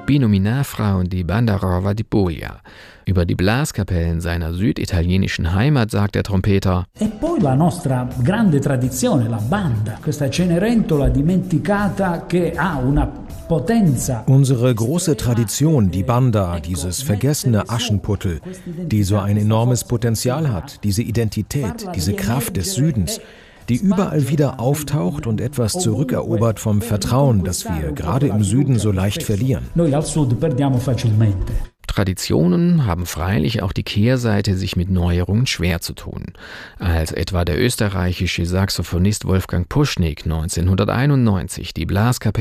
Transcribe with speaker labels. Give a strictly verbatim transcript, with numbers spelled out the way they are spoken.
Speaker 1: Binominalfrauen di Bandarova di Puglia. Über die Blaskapellen seiner süditalienischen Heimat sagt der Trompeter:
Speaker 2: E poi la nostra grande tradizione, la banda, questa Cenerentola dimenticata che ha una potenza.
Speaker 3: Unsere große Tradition, die Banda, dieses vergessene Aschenputtel, die so ein enormes Potenzial hat, diese Identität, diese Kraft des Südens, die überall wieder auftaucht und etwas zurückerobert vom Vertrauen, das wir gerade im Süden so leicht verlieren.
Speaker 1: Traditionen haben freilich auch die Kehrseite, sich mit Neuerungen schwer zu tun. Als etwa der österreichische Saxophonist Wolfgang Puschnik neunzehnhunderteinundneunzig die Blaskapelle